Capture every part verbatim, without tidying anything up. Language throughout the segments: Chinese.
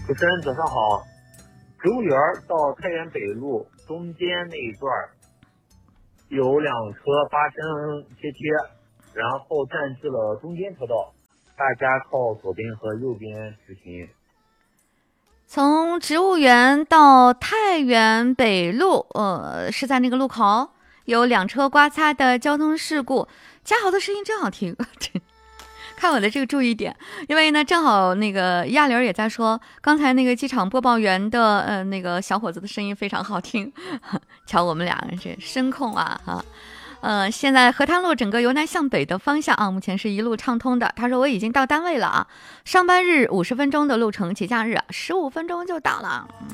主持人早上好，植物园到太原北路中间那一段有辆车发生贴贴，然后占据了中间车道，大家靠左边和右边直行。 从植物园到太原北路，呃，是在那个路口有两车刮擦的交通事故。嘉豪的声音真好听，看我的这个注意点，因为呢，正好那个亚玲也在说，刚才那个机场播报员的呃那个小伙子的声音非常好听，瞧我们俩人这声控啊哈。呃，现在河滩路整个由南向北的方向啊，目前是一路畅通的。他说我已经到单位了啊，上班日五十分钟的路程，节假日啊十五分钟就到了。嗯，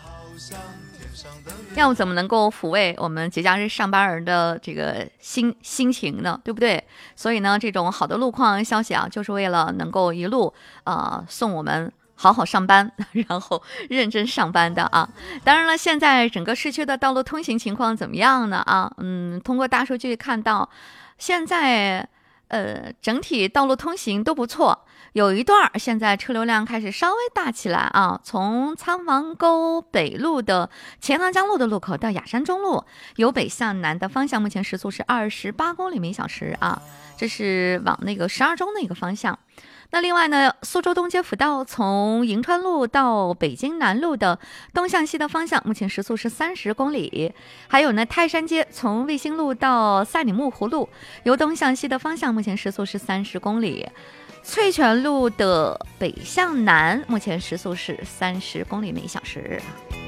要怎么能够抚慰我们节假日上班人的这个心心情呢？对不对？所以呢，这种好的路况消息啊，就是为了能够一路呃送我们好好上班，然后认真上班的啊。当然了，现在整个市区的道路通行情况怎么样呢？啊，嗯，通过大数据看到，现在呃整体道路通行都不错。有一段现在车流量开始稍微大起来啊，从仓王沟北路的钱塘江路的路口到雅山中路，由北向南的方向，目前时速是二十八公里每小时啊，这是往那个十二中的一个方向。那另外呢，苏州东街辅道从银川路到北京南路的东向西的方向，目前时速是三十公里。还有呢，泰山街从卫星路到赛里木湖路，由东向西的方向，目前时速是三十公里。翠泉路的北向南，目前时速是三十公里每小时。